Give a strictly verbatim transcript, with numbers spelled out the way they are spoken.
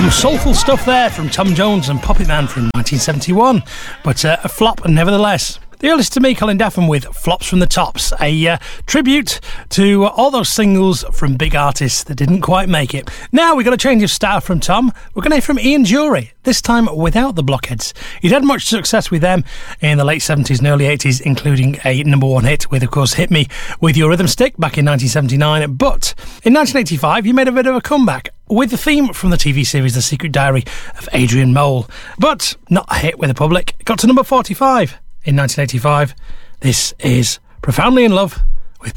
Some soulful stuff there from Tom Jones and Puppet Man from nineteen seventy-one, but uh, a flop nevertheless. You're listening to me, Colin Daffin, with Flops from the Tops, a uh, tribute to all those singles from big artists that didn't quite make it. Now we've got a change of style from Tom. We're going to hear from Ian Dury, this time without the Blockheads. He'd had much success with them in the late seventies and early eighties, including a number one hit with, of course, Hit Me With Your Rhythm Stick back in nineteen seventy-nine. But in nineteen eighty-five, he made a bit of a comeback with the theme from the T V series The Secret Diary of Adrian Mole. But not a hit with the public. It got to number forty-five. In nineteen eighty-five, this is Profoundly in Love